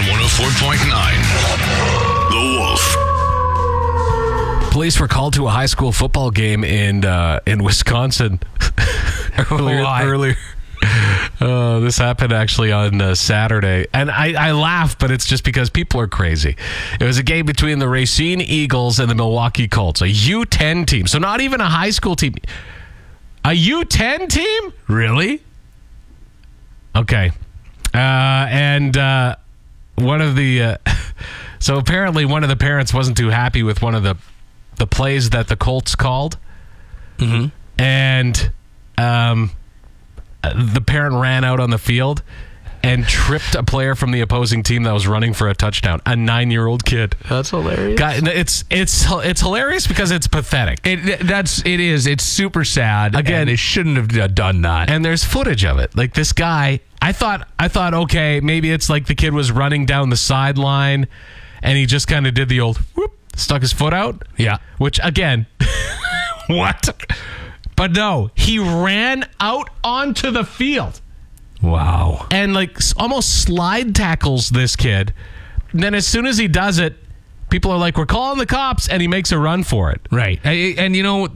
104.9 The Wolf. Police were called to a high school football game in Wisconsin earlier. This happened actually on Saturday. And I laugh, but it's just because people are crazy. It was a game between the Racine Eagles and the Milwaukee Colts, a U10 team. So not even a high school team. A U10 team? Really? Okay. And one of the... so apparently one of the parents wasn't too happy with one of the plays that the Colts called. Mm-hmm. And the parent ran out on the field and tripped a player from the opposing team that was running for a touchdown. A 9-year-old kid. That's hilarious. God, it's hilarious because it's pathetic. It is. It's super sad. Again, they shouldn't have done that. And there's footage of it. Like this guy, I thought, okay, maybe it's like the kid was running down the sideline and he just kind of did the old whoop, stuck his foot out. Yeah. Which again, what? But no, he ran out onto the field. Wow. And like almost slide tackles this kid. And then as soon as he does it, people are like, we're calling the cops, and he makes a run for it. Right. And you know,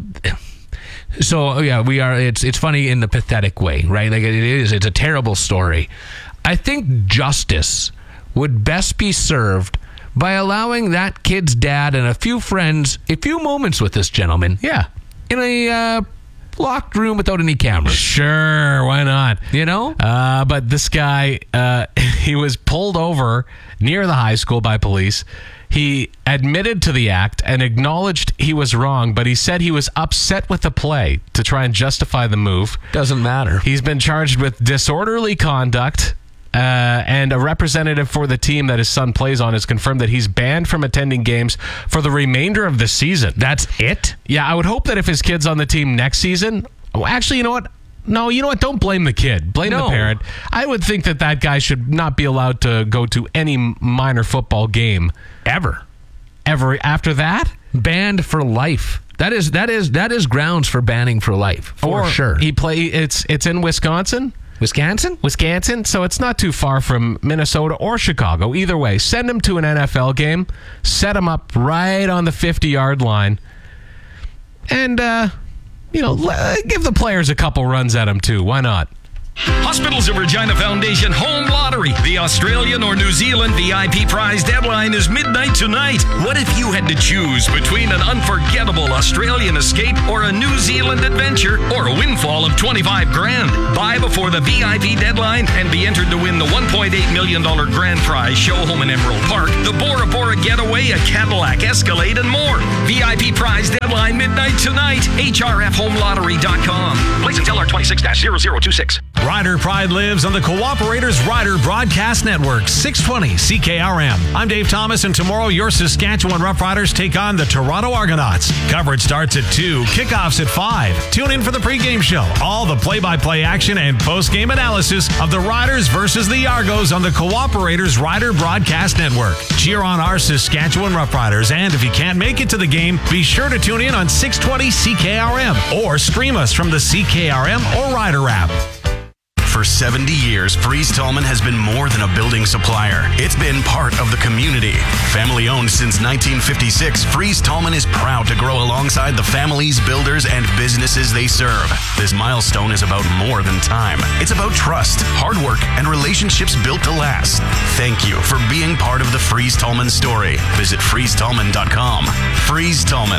so yeah, we are, it's funny in the pathetic way, right? Like it's a terrible story. I think justice would best be served by allowing that kid's dad and a few friends a few moments with this gentleman. Yeah. In a locked room without any cameras. Sure, why not? You know? But this guy, he was pulled over near the high school by police. He admitted to the act and acknowledged he was wrong, but he said he was upset with the play to try and justify the move. Doesn't matter. He's been charged with disorderly conduct, and a representative for the team that his son plays on has confirmed that he's banned from attending games for the remainder of the season. That's it? Yeah, I would hope that if his kid's on the team next season... Oh, actually, you know what? No, you know what? Don't blame the kid. Blame the parent. I would think that guy should not be allowed to go to any minor football game. Ever after that? Banned for life. That is grounds for banning for life. For sure. It's in Wisconsin. Wisconsin, so it's not too far from Minnesota or Chicago. Either way, send him to an NFL game, set him up right on the 50-yard line, and, give the players a couple runs at him, too. Why not? Hospitals of Regina Foundation Home Lottery. The Australian or New Zealand VIP prize deadline is midnight tonight. What if you had to choose between an unforgettable Australian escape or a New Zealand adventure or a windfall of $25,000? Buy before the VIP deadline and be entered to win the $1.8 million grand prize show home in Emerald Park, the Bora Bora getaway, a Cadillac Escalade, and more. VIP prize deadline midnight tonight. HRFHomeLottery.com. Place until R26-0026. Rider Pride lives on the Cooperators Rider Broadcast Network, 620 CKRM. I'm Dave Thomas, and tomorrow your Saskatchewan Roughriders take on the Toronto Argonauts. Coverage starts at 2, kickoffs at 5. Tune in for the pregame show, all the play-by-play action and postgame analysis of the Riders versus the Argos on the Cooperators Rider Broadcast Network. Cheer on our Saskatchewan Roughriders, and if you can't make it to the game, be sure to tune in on 620 CKRM or stream us from the CKRM or Rider app. For 70 years, Freeze Tallman has been more than a building supplier. It's been part of the community. Family owned since 1956, Freeze Tallman is proud to grow alongside the families, builders, and businesses they serve. This milestone is about more than time. It's about trust, hard work, and relationships built to last. Thank you for being part of the Freeze Tallman story. Visit freezetallman.com. Freeze Tallman.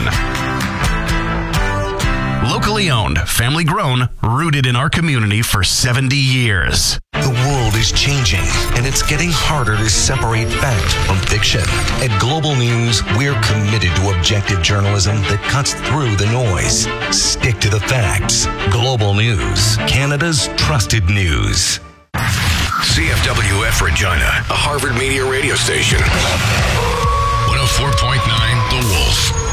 Locally owned, family grown, rooted in our community for 70 years. The world is changing, and it's getting harder to separate fact from fiction. At Global News, we're committed to objective journalism that cuts through the noise. Stick to the facts. Global News, Canada's trusted news. CFWF Regina, a Harvard Media radio station. 104.9 The Wolf.